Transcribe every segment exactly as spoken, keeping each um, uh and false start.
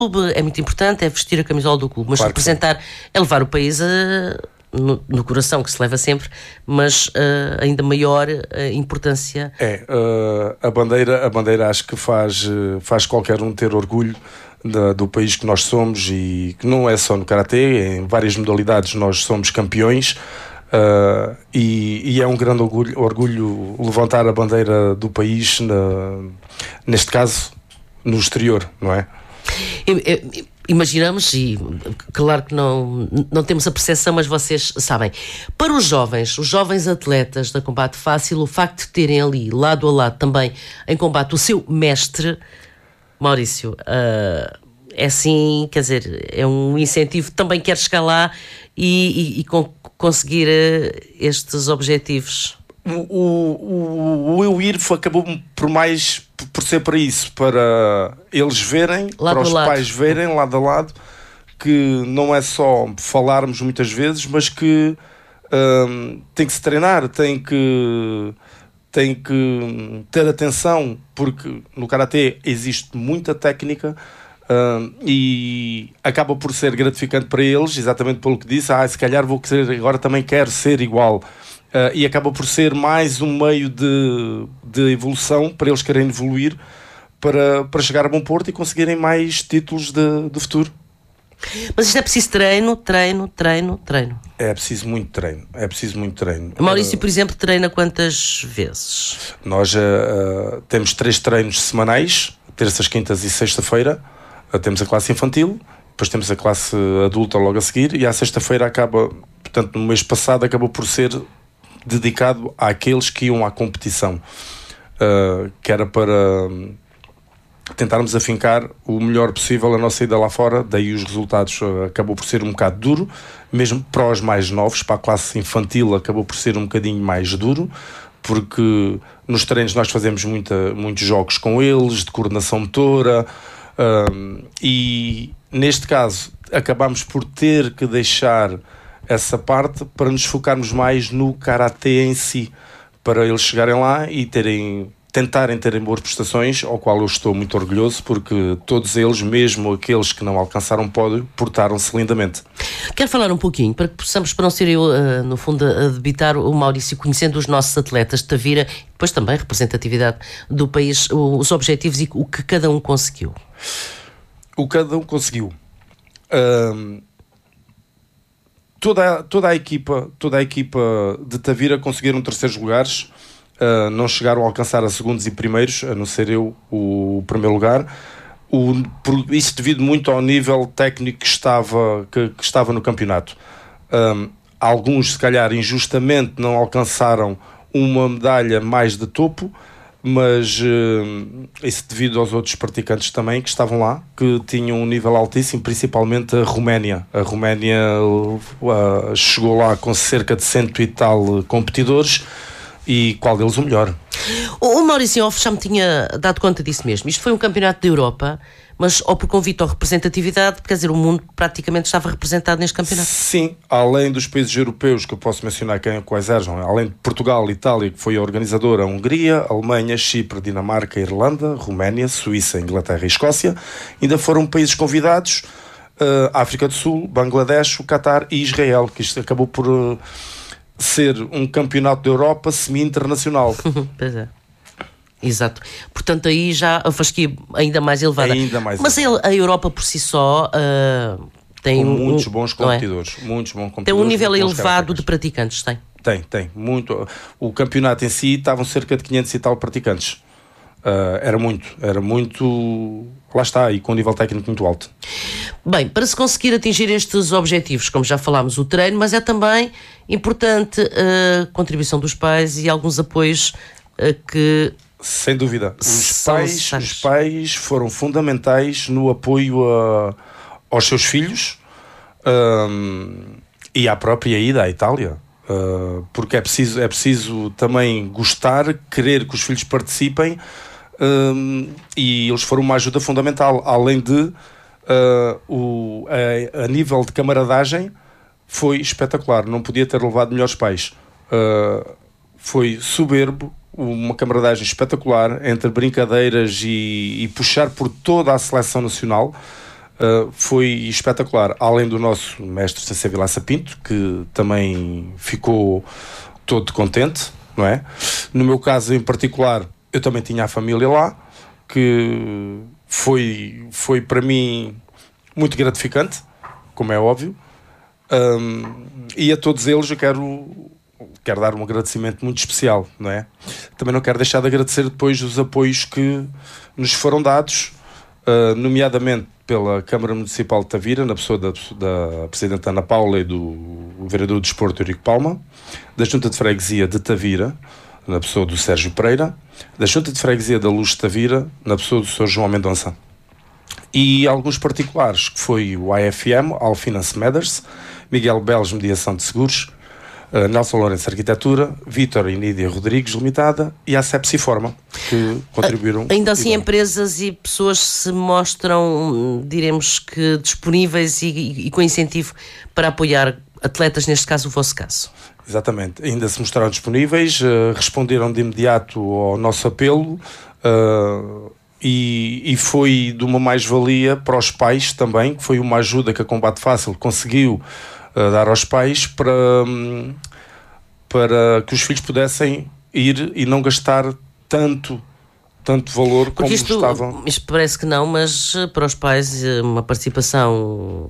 clube é muito importante, é vestir a camisola do clube, mas Claro representar é levar o país a, no, no coração, que se leva sempre, mas uh, ainda maior uh, importância. É, uh, a bandeira, a bandeira acho que faz, faz qualquer um ter orgulho da, do país que nós somos, e que não é só no karatê, em várias modalidades nós somos campeões. Uh, e, e é um grande orgulho, orgulho levantar a bandeira do país, na, neste caso no exterior, não é? Imaginamos, e claro que não, não temos a percepção, mas vocês sabem, para os jovens, os jovens atletas da Combate Fácil, o facto de terem ali, lado a lado também, em combate, o seu mestre, Maurício, uh, é assim, quer dizer, é um incentivo, também quer chegar lá e, e, e com, conseguir uh, estes objetivos. O, o, o eu ir acabou por mais por ser para isso, para eles verem, lado para os lado. pais verem lado a lado, que não é só falarmos muitas vezes, mas que hum, tem que se treinar, tem que, tem que ter atenção, porque no karatê existe muita técnica. Uh, e acaba por ser gratificante para eles, exatamente pelo que disse, ah, se calhar vou querer, agora também quero ser igual, uh, e acaba por ser mais um meio de, de evolução para eles querem evoluir, para, para chegar a bom porto e conseguirem mais títulos de, de futuro. Mas isto é preciso treino, treino, treino, treino. É preciso muito treino, é preciso muito treino. Maurício, por exemplo, treina quantas vezes? Nós uh, uh, temos três treinos semanais, terças, quintas e sexta-feira. Temos a classe infantil, depois temos a classe adulta logo a seguir, e à sexta-feira acaba, portanto no mês passado acabou por ser dedicado àqueles que iam à competição, uh, que era para tentarmos afincar o melhor possível a nossa ida lá fora. Daí os resultados uh, acabou por ser um bocado duro, mesmo para os mais novos, para a classe infantil acabou por ser um bocadinho mais duro, porque nos treinos nós fazemos muita, muitos jogos com eles, de coordenação motora. Um, e neste caso acabamos por ter que deixar essa parte para nos focarmos mais no karatê em si, para eles chegarem lá e terem, tentarem terem boas prestações, ao qual eu estou muito orgulhoso, porque todos eles, mesmo aqueles que não alcançaram pódio, portaram-se lindamente. Quero falar um pouquinho, para que possamos, para não ser eu, uh, no fundo, a debitar o Maurício, conhecendo os nossos atletas de Tavira, depois também representatividade do país, os objetivos e o que cada um conseguiu. O que cada um conseguiu. Um, toda, a, toda a equipa, toda a equipa de Tavira conseguiram terceiros lugares, uh, não chegaram a alcançar a segundos e primeiros, a não ser eu o primeiro lugar. O, por, isso devido muito ao nível técnico que estava, que, que estava no campeonato. Um, alguns, se calhar, injustamente não alcançaram uma medalha mais de topo, mas uh, isso devido aos outros praticantes também que estavam lá, que tinham um nível altíssimo, principalmente a Roménia. A Roménia uh, chegou lá com cerca de cento e tal competidores, e qual deles o melhor? O Maurício Off já me tinha dado conta disso mesmo. Isto foi um campeonato da Europa, mas ou por convite ou representatividade, quer dizer, o mundo praticamente estava representado neste campeonato. Sim, além dos países europeus, que eu posso mencionar quem, quais eram, além de Portugal, Itália, que foi a organizadora, a Hungria, Alemanha, Chipre, Dinamarca, Irlanda, Roménia, Suíça, Inglaterra e Escócia, ainda foram países convidados, uh, África do Sul, Bangladesh, o Qatar e Israel, que isto acabou por uh, ser um campeonato da Europa semi-internacional. Pois é. Exato. Portanto, aí já a fasquia ainda mais elevada. Ainda mais Mas elevada. a Europa por si só uh, tem com um, muitos bons competidores, é? muitos bons competidores. Tem um nível elevado karatecas. de praticantes, tem? Tem, tem. Muito. O campeonato em si estavam cerca de quinhentos e tal praticantes. Uh, era muito, era muito. Lá está, e com um nível técnico muito alto. Bem, para se conseguir atingir estes objetivos, como já falámos, o treino, mas é também importante a contribuição dos pais e alguns apoios uh, que. Sem dúvida. Os pais, os pais foram fundamentais no apoio a, aos seus filhos um, e à própria ida à Itália. Uh, porque é preciso, é preciso também gostar, querer que os filhos participem, um, e eles foram uma ajuda fundamental. Além de, uh, o, a, a nível de camaradagem, foi espetacular. Não podia ter levado melhores pais. Uh, foi soberbo. Uma camaradagem espetacular entre brincadeiras e, e puxar por toda a seleção nacional. uh, foi espetacular. Além do nosso mestre C C Vilaça Pinto, que também ficou todo contente, não é? No meu caso em particular, eu também tinha a família lá, que foi, foi para mim muito gratificante, como é óbvio. Um, e a todos eles eu quero, quero dar um agradecimento muito especial, não é? Também não quero deixar de agradecer depois os apoios que nos foram dados, uh, nomeadamente pela Câmara Municipal de Tavira, na pessoa da, da Presidente Ana Paula e do Vereador do Desporto Eurico Palma, da Junta de Freguesia de Tavira, na pessoa do Sérgio Pereira, da Junta de Freguesia da Luz de Tavira, na pessoa do senhor João Mendonça. E alguns particulares, que foi o I F M, All Finance Matters, Miguel Beles, Mediação de Seguros, uh, Nelson Lourenço, Arquitetura, Vítor e Nídia Rodrigues, Limitada, e a Sepsiforma, que contribuíram. Ainda assim, empresas e pessoas se mostram, diremos que, disponíveis e, e, e com incentivo para apoiar atletas, neste caso o vosso caso. Exatamente, ainda se mostraram disponíveis, uh, responderam de imediato ao nosso apelo, uh, e, e foi de uma mais-valia para os pais também, que foi uma ajuda que a Combate Fácil conseguiu uh, dar aos pais para, um, para que os filhos pudessem ir e não gastar tanto, tanto valor Porque como isto, gostavam. Isto parece que não, mas para os pais uma participação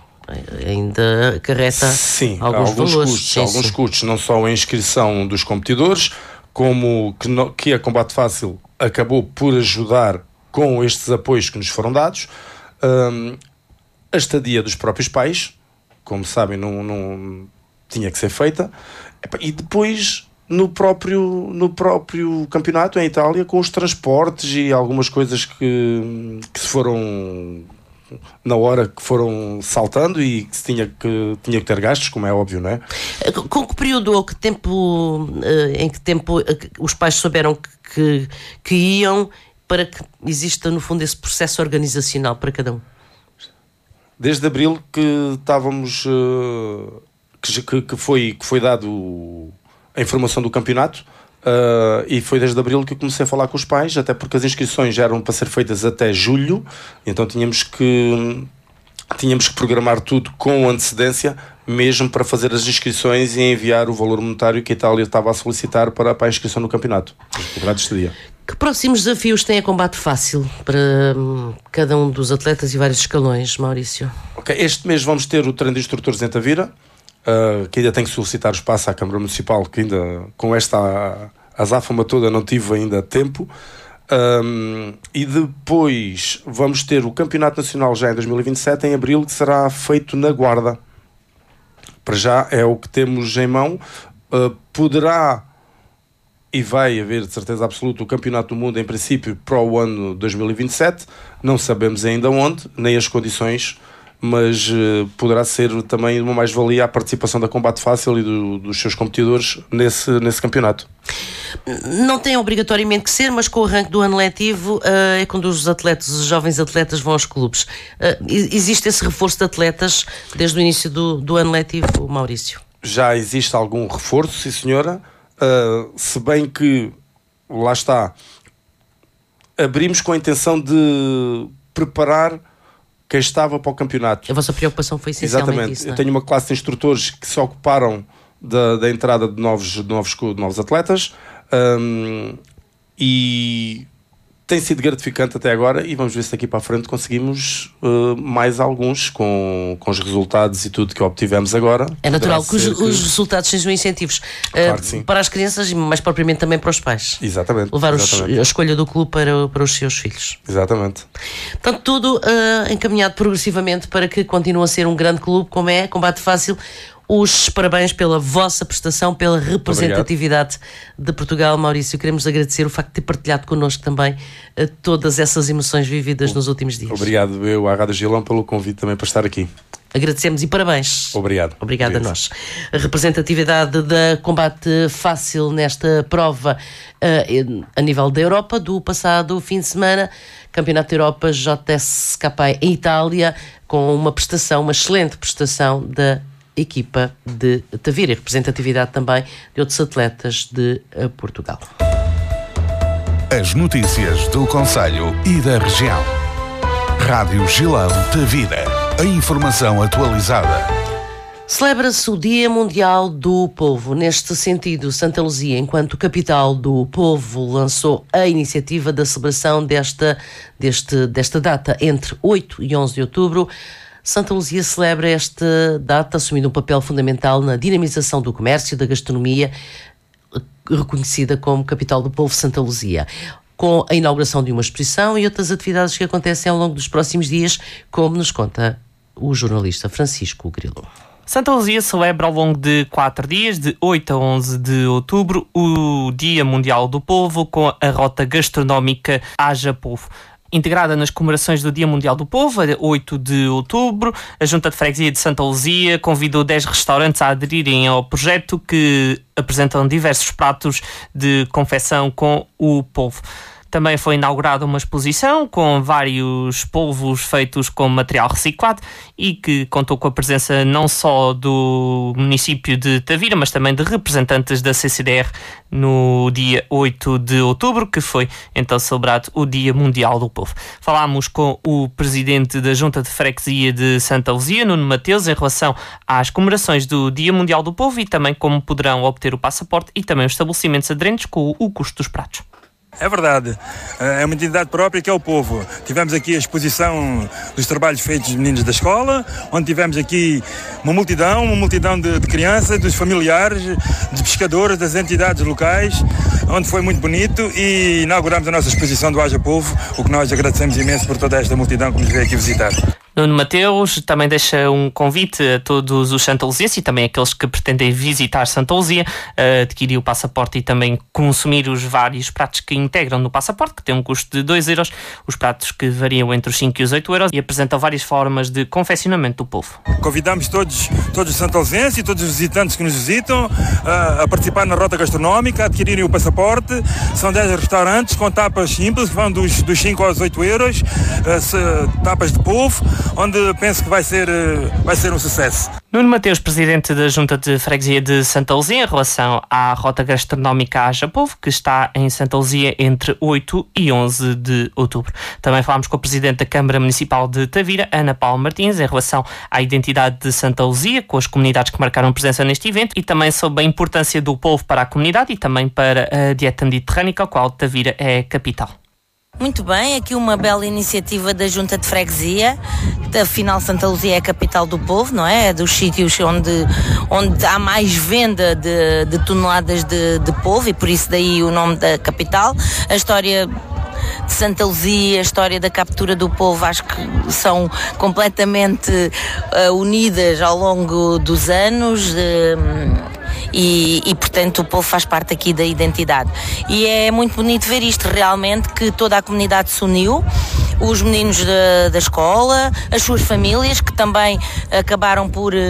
ainda acarreta sim, alguns, alguns valores. custos, sim, alguns sim. custos, não só a inscrição dos competidores, como que, no, que a Combate Fácil acabou por ajudar com estes apoios que nos foram dados, um, a estadia dos próprios pais, como sabem, não, não tinha que ser feita, e depois no próprio, no próprio campeonato em Itália, com os transportes e algumas coisas que, que se foram na hora que foram saltando e que se tinha que, tinha que ter gastos, como é óbvio, não é? Com que período ou que tempo, em que tempo os pais souberam que, que, que iam, para que exista no fundo esse processo organizacional para cada um? Desde abril que estávamos, que, que, foi, que foi dado a informação do campeonato, Uh, e foi desde abril que eu comecei a falar com os pais, até porque as inscrições já eram para ser feitas até julho, então tínhamos que tínhamos que programar tudo com antecedência, mesmo para fazer as inscrições e enviar o valor monetário que a Itália estava a solicitar para, para a inscrição no campeonato, no campeonato deste dia. Que próximos desafios tem a Combate Fácil para hum, cada um dos atletas e vários escalões, Maurício? Okay, este mês vamos ter o treino de instrutores em Tavira, uh, que ainda tem que solicitar o espaço à Câmara Municipal, que ainda com esta azáfama toda não tive ainda tempo. Um, e depois vamos ter o Campeonato Nacional já em dois mil e vinte e sete, em abril, que será feito na Guarda. Para já é o que temos em mão. Uh, poderá e vai haver de certeza absoluta o Campeonato do Mundo, em princípio, para o ano dois mil e vinte e sete. Não sabemos ainda onde, nem as condições, mas uh, poderá ser também uma mais-valia a participação da Combate Fácil e do, dos seus competidores nesse, nesse campeonato. Não tem obrigatoriamente que ser, mas com o arranque do ano letivo uh, é quando os atletas, os jovens atletas vão aos clubes. Uh, existe esse reforço de atletas desde o início do, do ano letivo, Maurício? Já existe algum reforço, sim senhora, uh, se bem que, lá está, abrimos com a intenção de preparar quem estava para o campeonato. A vossa preocupação foi essencialmente Exatamente. isso, não é? Eu tenho uma classe de instrutores que se ocuparam da, da entrada de novos, de novos, de novos atletas, um, e tem sido gratificante até agora, e vamos ver se daqui para a frente conseguimos uh, mais alguns com, com os resultados e tudo que obtivemos agora. É natural que os, que os resultados sejam incentivos, claro uh, para as crianças e mais propriamente também para os pais. Exatamente. Levar exatamente. Os, a escolha do clube para, para os seus filhos. Exatamente. Portanto, tudo uh, encaminhado progressivamente para que continue a ser um grande clube, como é Combate Fácil. Os parabéns pela vossa prestação, pela representatividade Obrigado. de Portugal, Maurício. Queremos agradecer o facto de ter partilhado connosco também uh, todas essas emoções vividas nos últimos dias. Obrigado eu à Rádio Gilão pelo convite também para estar aqui. Agradecemos e parabéns. Obrigado. Obrigado a nós. A representatividade da Combate Fácil nesta prova uh, a nível da Europa do passado fim de semana, Campeonato da Europa J S K em Itália, com uma prestação, uma excelente prestação da equipa de Tavira, e representatividade também de outros atletas de uh, Portugal. As notícias do Concelho e da região. Rádio Gilão Tavira. A informação atualizada. Celebra-se o Dia Mundial do Povo. Neste sentido, Santa Luzia, enquanto capital do povo, lançou a iniciativa da celebração desta, deste, desta data entre oito e onze de outubro. Santa Luzia celebra esta data assumindo um papel fundamental na dinamização do comércio e da gastronomia, reconhecida como capital do povo Santa Luzia, com a inauguração de uma exposição e outras atividades que acontecem ao longo dos próximos dias, como nos conta o jornalista Francisco Grilo. Santa Luzia celebra ao longo de quatro dias, de oito a onze de outubro, o Dia Mundial do Povo, com a rota gastronómica Haja Povo. Integrada nas comemorações do Dia Mundial do Povo, a oito de outubro, a Junta de Freguesia de Santa Luzia convidou dez restaurantes a aderirem ao projeto, que apresentam diversos pratos de confecção com o polvo. Também foi inaugurada uma exposição com vários polvos feitos com material reciclado e que contou com a presença não só do município de Tavira, mas também de representantes da C C D R no dia oito de outubro, que foi então celebrado o Dia Mundial do Povo. Falámos com o presidente da Junta de Freguesia de Santa Luzia, Nuno Mateus, em relação às comemorações do Dia Mundial do Povo e também como poderão obter o passaporte e também os estabelecimentos aderentes com o custo dos pratos. É verdade, é uma entidade própria que é o povo. Tivemos aqui a exposição dos trabalhos feitos dos meninos da escola, onde tivemos aqui uma multidão, uma multidão de, de crianças, dos familiares, de pescadores, das entidades locais, onde foi muito bonito, e inauguramos a nossa exposição do Haja Povo, o que nós agradecemos imenso por toda esta multidão que nos veio aqui visitar. Nuno Mateus também deixa um convite a todos os santaluzienses e também aqueles que pretendem visitar Santa Luzia a adquirir o passaporte e também consumir os vários pratos que integram no passaporte, que tem um custo de dois euros, os pratos que variam entre os cinco e os oito euros e apresentam várias formas de confeccionamento do povo. Convidamos todos, todos os santaluzienses e todos os visitantes que nos visitam a, a participar na rota gastronómica, a adquirirem o passaporte. São dez restaurantes com tapas simples, que vão dos, dos cinco aos oito euros, se, tapas de polvo, onde penso que vai ser, vai ser um sucesso. Nuno Mateus, presidente da Junta de Freguesia de Santa Luzia, em relação à rota gastronómica Haja Povo, que está em Santa Luzia entre oito e onze de outubro. Também falámos com o presidente da Câmara Municipal de Tavira, Ana Paula Martins, em relação à identidade de Santa Luzia, com as comunidades que marcaram presença neste evento, e também sobre a importância do polvo para a comunidade e também para a dieta mediterrânica, ao qual Tavira é capital. Muito bem, aqui uma bela iniciativa da Junta de Freguesia. Afinal, Santa Luzia é a capital do povo, não é? É dos sítios onde, onde há mais venda de, de toneladas de, de polvo, e por isso daí o nome da capital. A história de Santa Luzia, a história da captura do polvo, acho que são completamente uh, unidas ao longo dos anos. Uh, E, e, portanto, o povo faz parte aqui da identidade. E é muito bonito ver isto realmente, que toda a comunidade se uniu, os meninos da, da escola, as suas famílias, que também acabaram por um,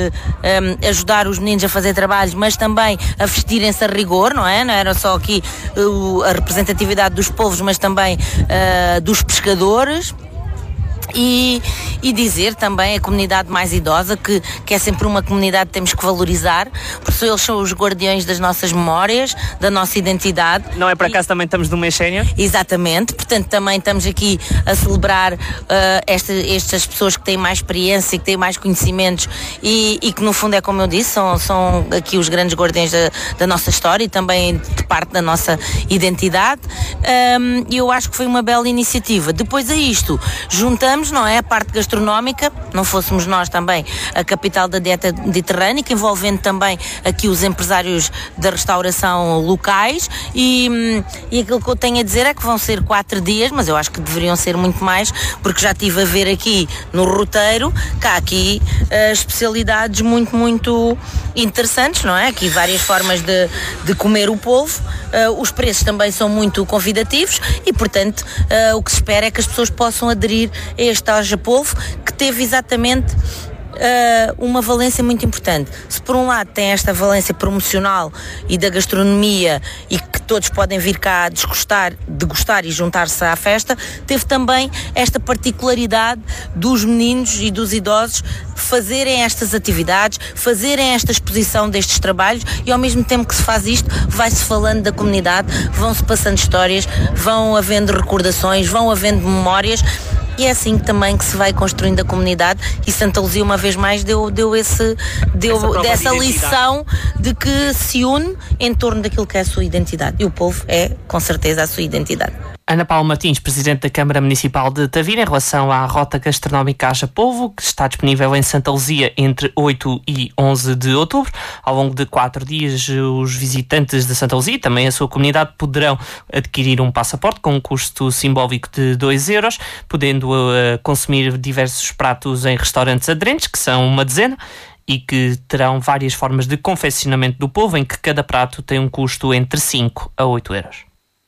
ajudar os meninos a fazer trabalhos, mas também a vestirem-se a rigor, não é? Não era só aqui uh, a representatividade dos povos, mas também uh, dos pescadores. E, e dizer também a comunidade mais idosa que, que é sempre uma comunidade que temos que valorizar, porque eles são os guardiões das nossas memórias, da nossa identidade. Não é por acaso e, também estamos no mês sénior? Exatamente, portanto também estamos aqui a celebrar uh, esta, estas pessoas que têm mais experiência e que têm mais conhecimentos e, e que no fundo é como eu disse, são, são aqui os grandes guardiões da, da nossa história e também de parte da nossa identidade. Um, e eu acho que foi uma bela iniciativa. Depois a isto juntamos, não é, a parte gastronómica, não fôssemos nós também a capital da dieta mediterrânica, envolvendo também aqui os empresários da restauração locais, e, e aquilo que eu tenho a dizer é que vão ser quatro dias, mas eu acho que deveriam ser muito mais, porque já estive a ver aqui no roteiro que há aqui uh, especialidades muito, muito interessantes, não é? Aqui várias formas de, de comer o polvo, uh, os preços também são muito convidativos e, portanto, uh, o que se espera é que as pessoas possam aderir a este Haja Povo, que teve exatamente uh, uma valência muito importante. Se por um lado tem esta valência promocional e da gastronomia e que todos podem vir cá degustar, degustar e juntar-se à festa, teve também esta particularidade dos meninos e dos idosos fazerem estas atividades, fazerem esta exposição destes trabalhos, e ao mesmo tempo que se faz isto, vai-se falando da comunidade, vão-se passando histórias, vão havendo recordações, vão havendo memórias. E é assim também que se vai construindo a comunidade, e Santa Luzia uma vez mais deu, deu, esse, deu dessa de lição de que se une em torno daquilo que é a sua identidade, e o povo é com certeza a sua identidade. Ana Paula Martins, Presidente da Câmara Municipal de Tavira, em relação à rota gastronómica Haja Povo, que está disponível em Santa Luzia entre oito e onze de outubro. Ao longo de quatro dias, os visitantes de Santa Luzia e também a sua comunidade poderão adquirir um passaporte com um custo simbólico de dois euros, podendo uh, consumir diversos pratos em restaurantes aderentes, que são uma dezena, e que terão várias formas de confeccionamento do povo, em que cada prato tem um custo entre cinco a oito euros.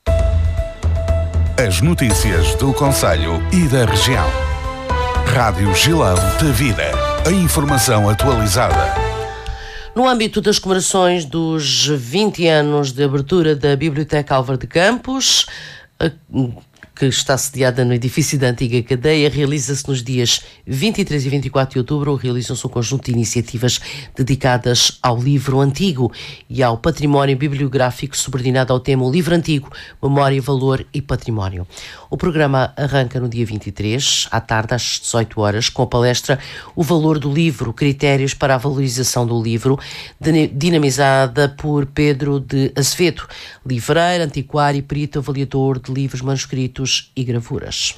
As notícias do concelho e da região. Rádio Gilão Tavira. A informação atualizada. No âmbito das comemorações dos vinte anos de abertura da Biblioteca Álvaro de Campos, que está sediada no edifício da antiga cadeia, realiza-se nos dias vinte e três e vinte e quatro de outubro, realizam-se um conjunto de iniciativas dedicadas ao livro antigo e ao património bibliográfico, subordinado ao tema O Livro Antigo, Memória, Valor e Património. O programa arranca no dia vinte e três, à tarde, às dezoito horas, com a palestra O Valor do Livro, Critérios para a Valorização do Livro, dinamizada por Pedro de Azevedo, livreiro, antiquário e perito avaliador de livros, manuscritos e gravuras.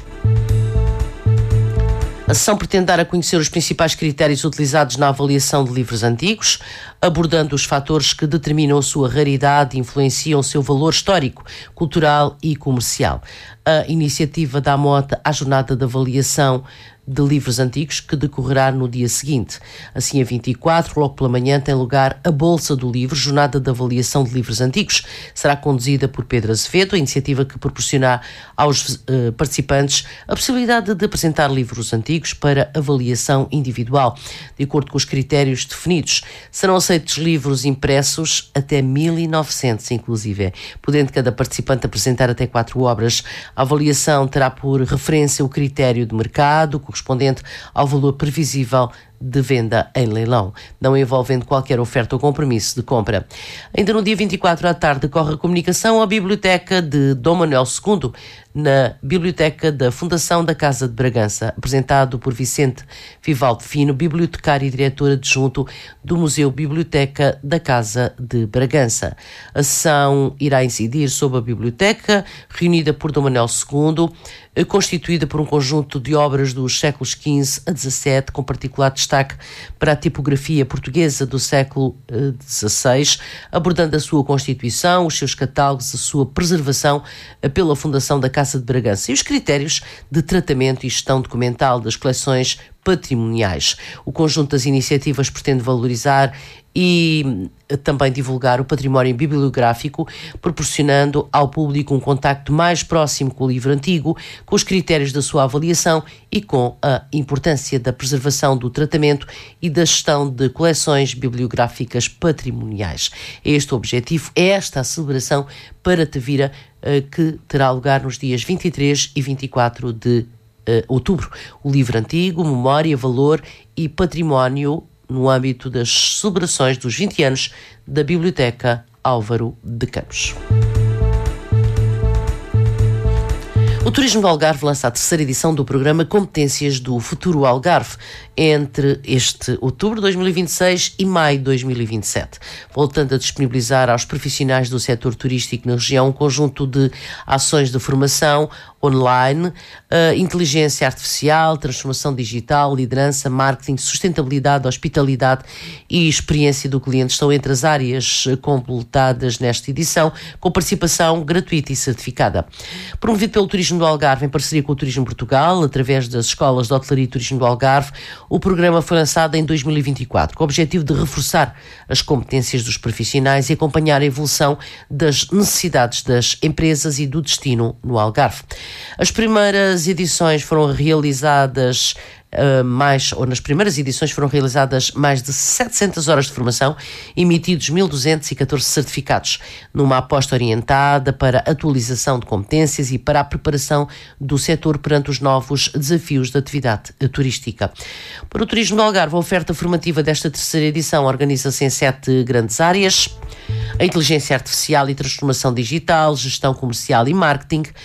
A sessão pretende dar a conhecer os principais critérios utilizados na avaliação de livros antigos, abordando os fatores que determinam a sua raridade e influenciam o seu valor histórico, cultural e comercial. A iniciativa dá mote à jornada de avaliação de livros antigos, que decorrerá no dia seguinte. Assim, a vinte e quatro, logo pela manhã, tem lugar a Bolsa do Livro, jornada de avaliação de livros antigos. Será conduzida por Pedro Azevedo, a iniciativa que proporciona aos uh, participantes a possibilidade de apresentar livros antigos para avaliação individual, de acordo com os critérios definidos. Serão aceitos livros impressos até mil e novecentos, inclusive, podendo cada participante apresentar até quatro obras. A avaliação terá por referência o critério de mercado, correspondente ao valor previsível de venda em leilão, não envolvendo qualquer oferta ou compromisso de compra. Ainda no dia vinte e quatro à tarde decorre a comunicação à Biblioteca de Dom Manuel segundo, na Biblioteca da Fundação da Casa de Bragança, apresentado por Vicente Vivaldo Fino, bibliotecário e diretor adjunto do Museu Biblioteca da Casa de Bragança. A sessão irá incidir sobre a biblioteca, reunida por Dom Manuel segundo, constituída por um conjunto de obras dos séculos quinze a dezassete, com particular destaque para a tipografia portuguesa do século dezasseis, abordando a sua constituição, os seus catálogos, a sua preservação pela Fundação da Casa de Bragança e os critérios de tratamento e gestão documental das coleções patrimoniais. O conjunto das iniciativas pretende valorizar e também divulgar o património bibliográfico, proporcionando ao público um contacto mais próximo com o livro antigo, com os critérios da sua avaliação e com a importância da preservação, do tratamento e da gestão de coleções bibliográficas patrimoniais. Este o objetivo, é esta a celebração para Tavira, que terá lugar nos dias vinte e três e vinte e quatro de outubro. O livro antigo, memória, valor e património, no âmbito das celebrações dos vinte anos da Biblioteca Álvaro de Campos. O Turismo do Algarve lança a terceira edição do programa Competências do Futuro Algarve, entre este outubro de dois mil e vinte e seis e maio de dois mil e vinte e sete, voltando a disponibilizar aos profissionais do setor turístico na região um conjunto de ações de formação online, uh, inteligência artificial, transformação digital, liderança, marketing, sustentabilidade, hospitalidade e experiência do cliente estão entre as áreas completadas nesta edição, com participação gratuita e certificada. Promovido pelo Turismo do Algarve, em parceria com o Turismo Portugal, através das Escolas de Hotelaria e Turismo do Algarve, o programa foi lançado em dois mil e vinte e quatro, com o objetivo de reforçar as competências dos profissionais e acompanhar a evolução das necessidades das empresas e do destino no Algarve. As primeiras edições foram realizadas Uh, mais, ou nas primeiras edições foram realizadas mais de setecentas horas de formação, emitidos mil duzentos e catorze certificados, numa aposta orientada para a atualização de competências e para a preparação do setor perante os novos desafios da atividade turística. Para o Turismo do Algarve, a oferta formativa desta terceira edição organiza-se em sete grandes áreas: a inteligência artificial e transformação digital, gestão comercial e marketing,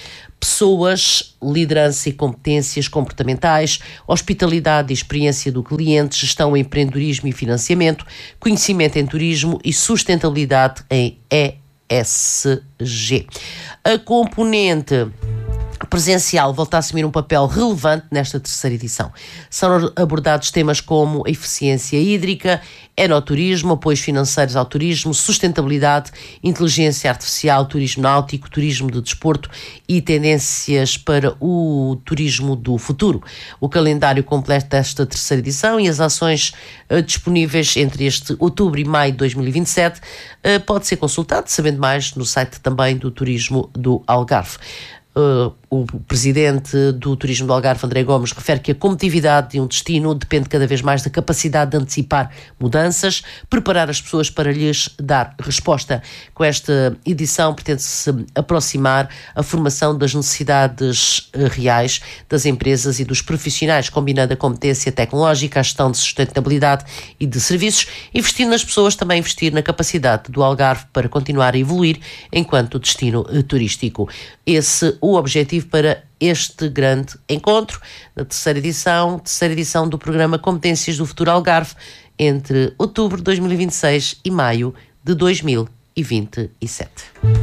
pessoas, liderança e competências comportamentais, hospitalidade e experiência do cliente, gestão em empreendedorismo e financiamento, conhecimento em turismo e sustentabilidade em E S G. A componente presencial volta a assumir um papel relevante nesta terceira edição. São abordados temas como a eficiência hídrica, enoturismo, apoios financeiros ao turismo, sustentabilidade, inteligência artificial, turismo náutico, turismo de desporto e tendências para o turismo do futuro. O calendário completo desta terceira edição e as ações uh, disponíveis entre este outubro e maio de dois mil e vinte e sete uh, pode ser consultado, sabendo mais, no site também do Turismo do Algarve. Uh, o presidente do Turismo do Algarve, André Gomes, refere que a competitividade de um destino depende cada vez mais da capacidade de antecipar mudanças, preparar as pessoas para lhes dar resposta. Com esta edição pretende-se aproximar a formação das necessidades uh, reais das empresas e dos profissionais, combinando a competência tecnológica, a gestão de sustentabilidade e de serviços, investir nas pessoas, também investir na capacidade do Algarve para continuar a evoluir enquanto destino uh, turístico. Esse o objetivo para este grande encontro, na terceira edição, terceira edição do programa Competências do Futuro Algarve, entre outubro de dois mil e vinte e seis e maio de dois mil e vinte e sete.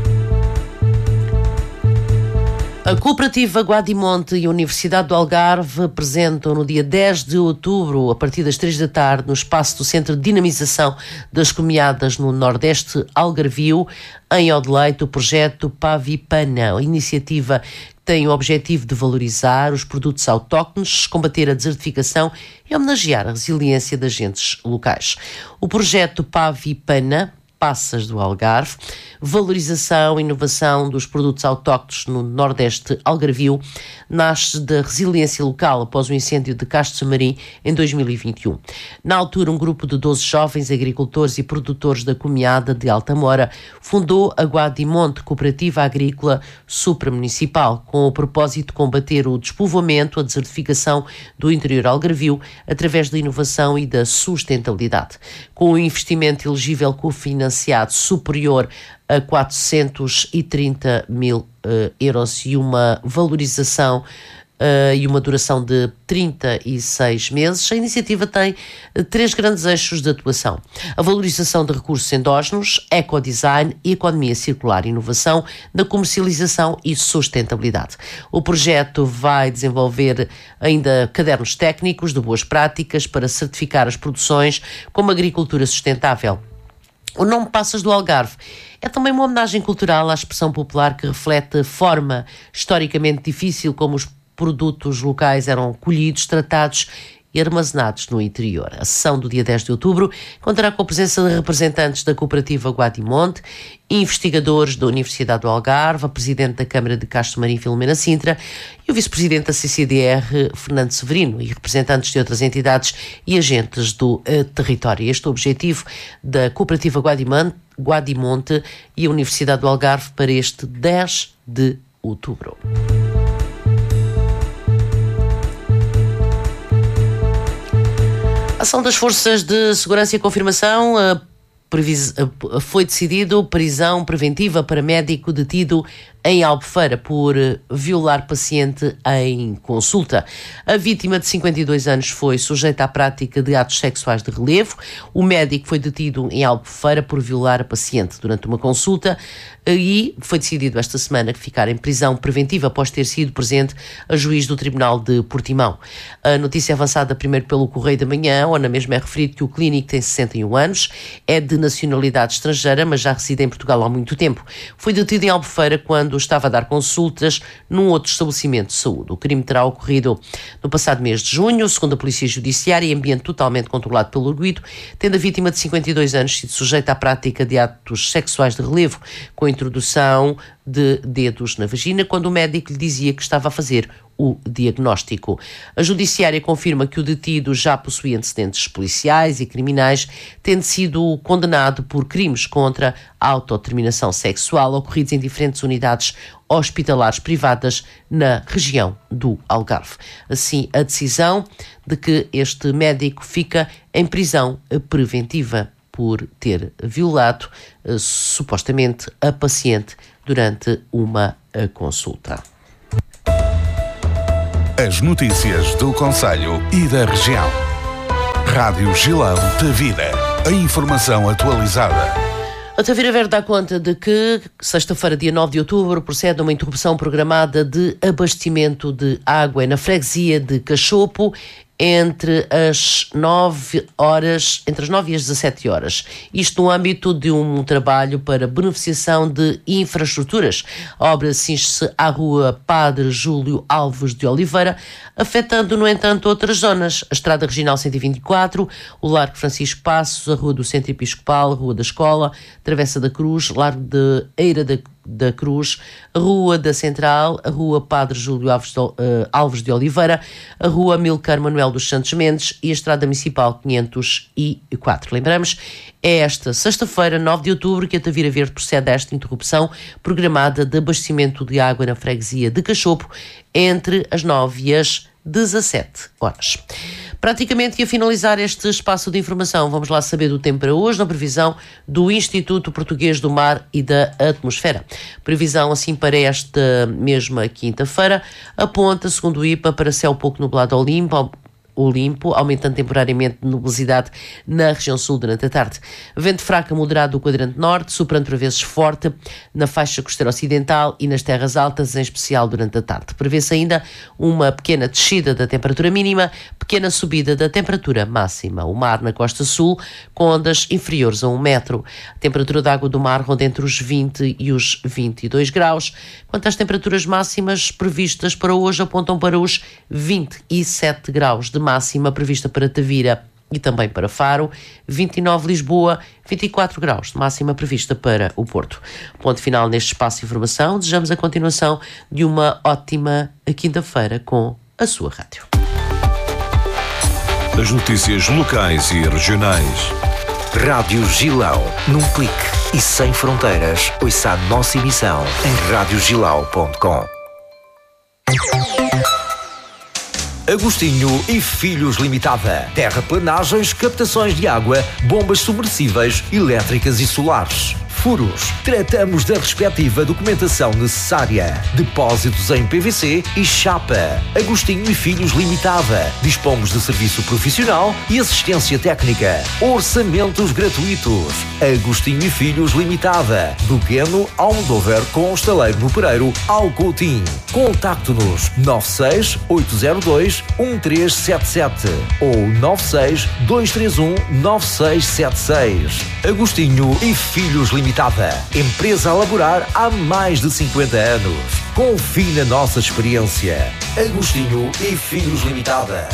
A Cooperativa Guadimonte e a Universidade do Algarve apresentam no dia dez de outubro, a partir das três da tarde, no espaço do Centro de Dinamização das Comunidades no Nordeste Algarvio, em Odeleite, o projeto Pavipana, a iniciativa que tem o objetivo de valorizar os produtos autóctones, combater a desertificação e homenagear a resiliência das agentes locais. O projeto Pavipana, Passas do Algarve, valorização e inovação dos produtos autóctones no Nordeste Algarvio, nasce da resiliência local após o incêndio de Castro Samarim em dois mil e vinte e um. Na altura, um grupo de doze jovens agricultores e produtores da Comiada de Altamora fundou a Guadimonte Cooperativa Agrícola Supramunicipal, com o propósito de combater o despovoamento, a desertificação do interior algarvio, através da inovação e da sustentabilidade. Com um investimento elegível cofinanciado superior a quatrocentos e trinta mil uh, euros e uma valorização uh, e uma duração de trinta e seis meses, a iniciativa tem uh, três grandes eixos de atuação: a valorização de recursos endógenos, ecodesign e economia circular, inovação na comercialização e sustentabilidade. O projeto vai desenvolver ainda cadernos técnicos de boas práticas para certificar as produções como agricultura sustentável. O nome Passas do Algarve é também uma homenagem cultural à expressão popular que reflete a forma historicamente difícil como os produtos locais eram colhidos, tratados e armazenados no interior. A sessão do dia dez de outubro contará com a presença de representantes da Cooperativa Guadimonte, investigadores da Universidade do Algarve, a Presidente da Câmara de Castro Samarim, Filomena Sintra, e o Vice-Presidente da C C D R, Fernando Severino, e representantes de outras entidades e agentes do uh, território. Este é o objetivo da Cooperativa Guadimonte, Guadimonte e a Universidade do Algarve para este dez de outubro. A ação das Forças de Segurança e Confirmação, a previs... foi decidido prisão preventiva para médico detido em Albufeira por violar paciente em consulta. A vítima de cinquenta e dois anos foi sujeita à prática de atos sexuais de relevo. O médico foi detido em Albufeira por violar a paciente durante uma consulta e foi decidido esta semana ficar em prisão preventiva após ter sido presente a juiz do Tribunal de Portimão. A notícia é avançada primeiro pelo Correio da Manhã, onde na mesma é referido que o clínico tem sessenta e um anos, é de nacionalidade estrangeira, mas já reside em Portugal há muito tempo. Foi detido em Albufeira quando estava a dar consultas num outro estabelecimento de saúde. O crime terá ocorrido no passado mês de junho, segundo a Polícia Judiciária, em ambiente totalmente controlado pelo arguido, tendo a vítima de cinquenta e dois anos sido sujeita à prática de atos sexuais de relevo, com a introdução de dedos na vagina, quando o médico lhe dizia que estava a fazer o diagnóstico. A Judiciária confirma que o detido já possuía antecedentes policiais e criminais, tendo sido condenado por crimes contra a autodeterminação sexual ocorridos em diferentes unidades hospitalares privadas na região do Algarve. Assim, a decisão de que este médico fica em prisão preventiva por ter violado uh, supostamente a paciente durante uma uh, consulta. As notícias do concelho e da região. Rádio Gilão Tavira. A informação atualizada. A Tavira Verde dá conta de que, sexta-feira, dia nove de outubro, procede uma interrupção programada de abastecimento de água na freguesia de Cachopo entre as nove horas, entre as nove e as dezassete horas. Isto no âmbito de um trabalho para beneficiação de infraestruturas. A obra cinge-se à rua Padre Júlio Alves de Oliveira, afetando, no entanto, outras zonas. A Estrada Regional cento e vinte e quatro, o Largo Francisco Passos, a Rua do Centro Episcopal, a Rua da Escola, Travessa da Cruz, Largo de Eira da da Cruz, a Rua da Central, a Rua Padre Júlio Alves de, uh, Alves de Oliveira, a Rua Amílcar Manuel dos Santos Mendes e a Estrada Municipal quinhentos e quatro. Lembramos, é esta sexta-feira, nove de outubro, que a Tavira Verde procede a esta interrupção programada de abastecimento de água na freguesia de Cachopo entre as nove e as dezassete horas. Praticamente, e a finalizar este espaço de informação, vamos lá saber do tempo para hoje, na previsão do Instituto Português do Mar e da Atmosfera. Previsão, assim, para esta mesma quinta-feira, aponta, segundo o I P A, para céu pouco nublado ao limpo, o limpo, aumentando temporariamente a nubosidade na região sul durante a tarde. Vento fraco a moderado do quadrante norte, soprando por vezes forte na faixa costeira ocidental e nas terras altas, em especial durante a tarde. Prevê-se ainda uma pequena descida da temperatura mínima, pequena subida da temperatura máxima. O mar na costa sul, com ondas inferiores a um metro. A temperatura da água do mar ronda entre os vinte e os vinte e dois graus. Quanto às temperaturas máximas previstas para hoje, apontam para os vinte e sete graus de máxima prevista para Tavira e também para Faro, vinte e nove Lisboa, vinte e quatro graus de máxima prevista para o Porto. Ponto final neste espaço de informação. Desejamos a continuação de uma ótima quinta-feira com a sua rádio. As notícias locais e regionais. Rádio Gilão, num clique e sem fronteiras. Ouça a nossa emissão em rádio gilau ponto com. Agostinho e Filhos Limitada. Terraplanagens, captações de água, bombas submersíveis, elétricas e solares. Furos. Tratamos da respectiva documentação necessária. Depósitos em P V C e chapa. Agostinho e Filhos Limitada. Dispomos de serviço profissional e assistência técnica. Orçamentos gratuitos. Agostinho e Filhos Limitada. Do Queno ao Almodóvar com o estaleiro no Pereiro ao Coutinho. Contacte-nos nove seis oito zero dois um três sete sete ou nove seis dois três um nove seis sete seis. Agostinho e Filhos Limitada. Empresa a laborar há mais de cinquenta anos. Confie na nossa experiência. Agostinho e Filhos Limitada.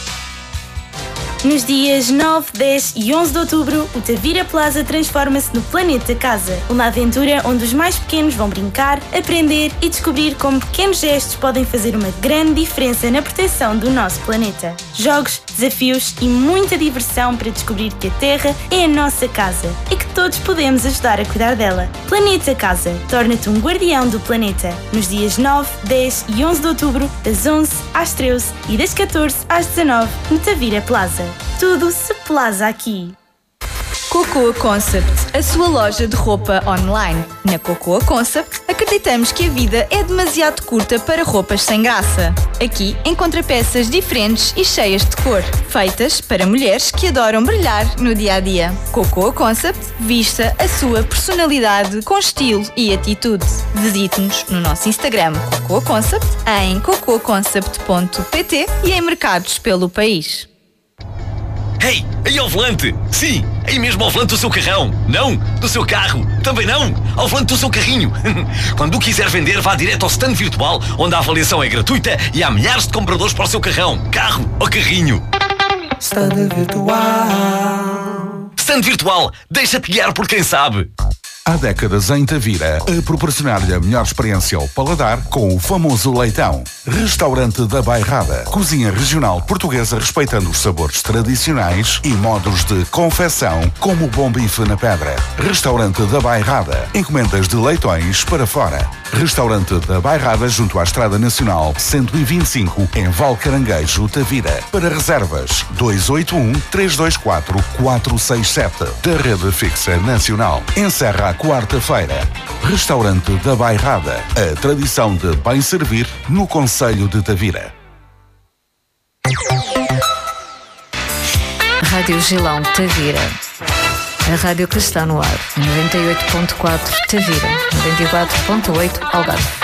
Nos dias nove, dez e onze de outubro, o Tavira Plaza transforma-se no Planeta Casa, uma aventura onde os mais pequenos vão brincar, aprender e descobrir como pequenos gestos podem fazer uma grande diferença na proteção do nosso planeta. Jogos, desafios e muita diversão para descobrir que a Terra é a nossa casa e que todos podemos ajudar a cuidar dela. Planeta Casa, torna-te um guardião do planeta. Nos dias nove, dez e onze de outubro, das onze às treze e das catorze às dezanove, no Tavira Plaza. Tudo se plaza aqui. Cocoa Concept, a sua loja de roupa online. Na Cocoa Concept, acreditamos que a vida é demasiado curta para roupas sem graça. Aqui encontra peças diferentes e cheias de cor, feitas para mulheres que adoram brilhar no dia-a-dia. Cocoa Concept, vista a sua personalidade com estilo e atitude. Visite-nos no nosso Instagram Cocoa Concept, em cocoa concept ponto pt e em mercados pelo país. Ei, aí ao volante! Sim, aí mesmo ao volante do seu carrão. Não, do seu carro. Também não, ao volante do seu carrinho. Quando o quiser vender, vá direto ao stand virtual, onde a avaliação é gratuita e há milhares de compradores para o seu carrão, carro ou carrinho. Stand virtual. Stand virtual, deixa-te guiar por quem sabe. Há décadas em Tavira, a proporcionar-lhe a melhor experiência ao paladar com o famoso leitão. Restaurante da Bairrada. Cozinha regional portuguesa respeitando os sabores tradicionais e modos de confecção, como o bom bife na pedra. Restaurante da Bairrada. Encomendas de leitões para fora. Restaurante da Bairrada junto à Estrada Nacional cento e vinte e cinco, em Valcaranguejo, Tavira. Para reservas, dois oito um, três dois quatro, quatro seis sete. Da Rede Fixa Nacional. Encerra à quarta-feira. Restaurante da Bairrada. A tradição de bem servir no concelho de Tavira. Rádio Gilão Tavira. A rádio que está no ar. noventa e oito ponto quatro Tavira. noventa e quatro ponto oito Algarve.